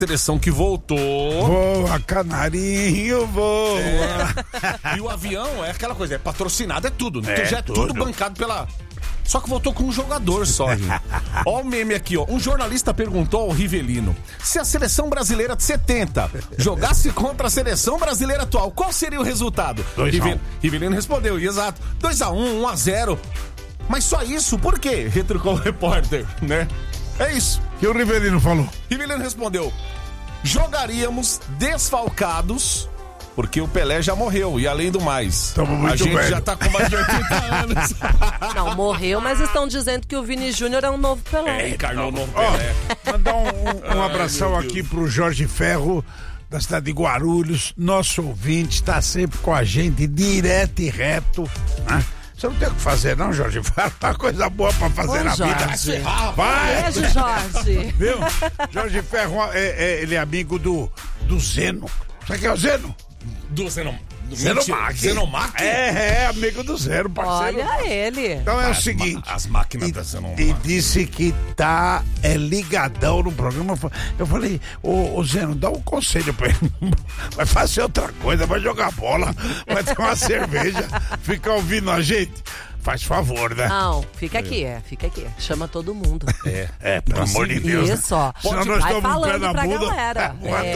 Seleção que voltou. Voa, canarinho, voa. E o avião é aquela coisa, é patrocinado, é tudo, né? É, Então já é tudo bancado pela... Só que voltou com um jogador só, gente. Ó o meme aqui, ó. Um jornalista perguntou ao Rivelino se a seleção brasileira de 70 jogasse contra a seleção brasileira atual, qual seria o resultado? Rivelino respondeu, exato, 2-1, 1-0. Mas só isso, por quê? Retrucou o repórter, né? É isso. E o Rivelino falou? Rivelino respondeu, jogaríamos desfalcados... Porque o Pelé já morreu, e além do mais, a gente velho. já tá com mais de 80 anos. Não, morreu, mas estão dizendo que o Vini Júnior é um novo Pelé. Encarnou o novo Pelé. Mandar um abração aqui pro Jorge Ferro, da cidade de Guarulhos, nosso ouvinte, tá sempre com a gente, direto e reto, né? Você não tem o que fazer não, Jorge? Fala uma coisa boa pra fazer na vida. Vai! Beijo, Jorge. Viu? Jorge Ferro, ele é amigo do Zeno. Sabe quem é o Zeno? Do Zenomac. Zenomac? É, amigo do Zero, parceiro. Olha ele. Então é o seguinte. As máquinas da Zenomac. E disse que tá ligadão no programa. Eu falei, ô Zeno, dá um conselho pra ele. Vai fazer outra coisa, vai jogar bola, vai ter uma cerveja, fica ouvindo a gente. Faz favor, né? Não, fica aqui. Chama todo mundo. Pelo amor de Deus. Isso, ó. Senão nós Vai estamos em pé falando na pra bunda. galera.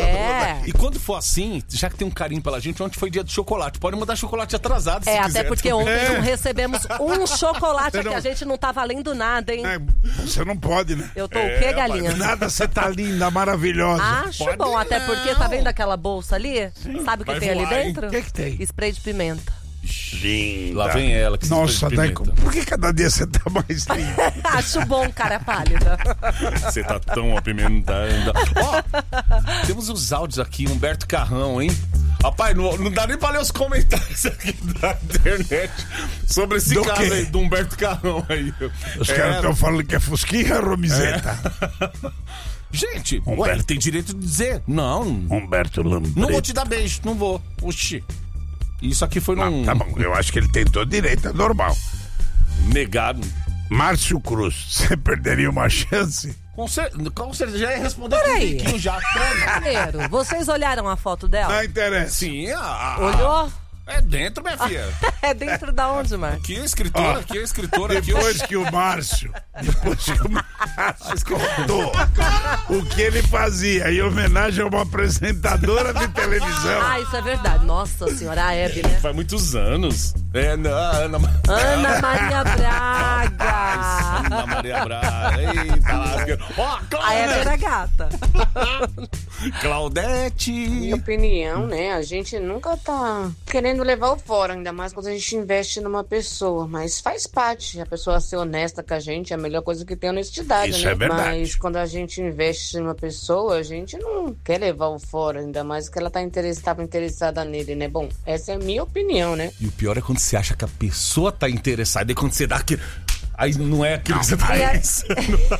E quando for assim, já que tem um carinho pela gente, ontem foi dia de chocolate. Pode mandar chocolate atrasado se até quiser. porque ontem não recebemos um chocolate aqui. A gente não tá valendo nada, hein? Você não pode, né? Eu tô o quê, galinha? Nada, você tá linda, maravilhosa. Acho bom, até porque tá vendo aquela bolsa ali? Sabe o que Vai tem ali voar, hein? dentro? O que tem? Spray de pimenta. Linda. Lá vem ela, que Nossa, se daí, pimenta. por que cada dia você tá mais linda? Acho bom, cara pálida. Você tá tão apimentada. Ó, temos os áudios aqui, Humberto Carrão, hein? Rapaz, não dá nem pra ler os comentários aqui da internet sobre esse caso aí, do Humberto Carrão aí. Os caras estão falando que é Fusquinha ou Romizeta? Gente, ele tem direito de dizer. Não. Humberto Lambreta. Não vou te dar beijo, não vou. Oxi. Isso aqui foi num... Tá bom, eu acho que ele tem todo direito, é normal. Negado. Márcio Cruz, você perderia uma chance? Com certeza, já ia responder Peraí. aqui já. Primeiro, vocês olharam a foto dela? Não interessa. Sim, Olhou? É dentro, minha filha. É dentro da onde, Marcos? Aqui é a escritora, aqui é a escritora. Depois que o Márcio contou o que ele fazia em homenagem a uma apresentadora de televisão. Ah, isso é verdade. Nossa senhora, a Hebe, né? Faz muitos anos. Ana Maria Braga. Ana Maria Braga. Eita, lasca. Ó, A Hebe era gata. Claudete. Minha opinião, né? A gente nunca tá querendo levar o fora, ainda mais quando a gente investe numa pessoa. Mas faz parte. A pessoa ser honesta com a gente é a melhor coisa que tem, honestidade, Isso né? é verdade. Mas quando a gente investe em uma pessoa, a gente não quer levar o fora, ainda mais que ela estava interessada nele, né? Bom, essa é a minha opinião, né? E o pior é quando você acha que a pessoa tá interessada e quando você dá aquilo. Aí não é aquilo que você tá pensando.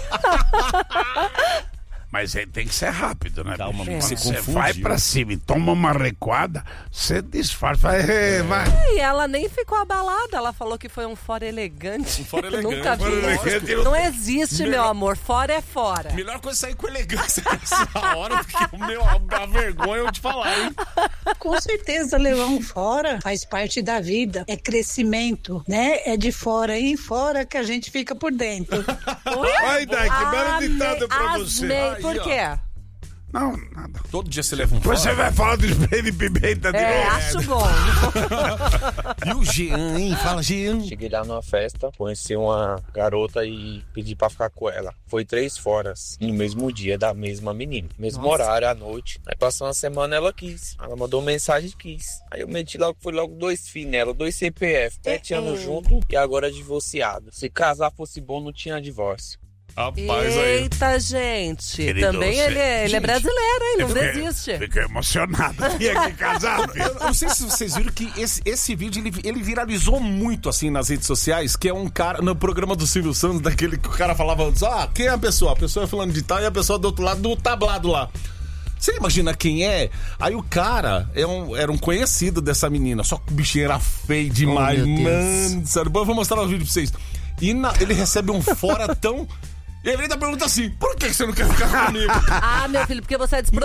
Mas aí tem que ser rápido, né? Calma, bicho? você Quando confundiu. vai pra cima e toma uma recuada, você disfarça. Vai. E ela nem ficou abalada. Ela falou que foi um fora elegante. fora elegante. Nunca vi. Fora elegante. Não existe, meu amor. Fora é fora. Melhor coisa é sair com elegância nessa hora, porque a vergonha eu te falar, hein? Com certeza levar um fora faz parte da vida, é crescimento, né? É de fora em fora que a gente fica por dentro. Ai, Dai, que belo ditado pra Amei. você. Por quê? Não, nada. Todo dia você leva um Você fora. vai falar do spray de pimenta de novo? Acho bom. E o Jean, hein? Fala, Jean. Cheguei lá numa festa, conheci uma garota e pedi pra ficar com ela. Foi 3 foras no mesmo dia da mesma menina. Mesmo horário, à noite. Aí passou uma semana, ela quis. Ela mandou mensagem e quis. Aí eu meti logo, foi logo 2 filhos nela, 2 CPF, 7 anos junto e agora divorciado. Se casar fosse bom, não tinha divórcio. Rapaz, aí. Eita, gente. Querido, Também você- ele é Gente, brasileiro, hein? Não desiste. Fiquei emocionado. Tinha que casar, filho. Eu não sei se vocês viram que esse vídeo ele viralizou muito assim nas redes sociais, que é um cara no programa do Silvio Santos, daquele que o cara falava antes, quem é a pessoa? A pessoa é falando de tal e a pessoa do outro lado do tablado lá. Você imagina quem é? Aí o cara era um conhecido dessa menina, só que o bichinho era feio demais, meu Deus. mano. Sério, eu vou mostrar o vídeo pra vocês. E ele recebe um fora tão... E a Evelyn pergunta assim: por que você não quer ficar comigo? Ah, meu filho, porque você é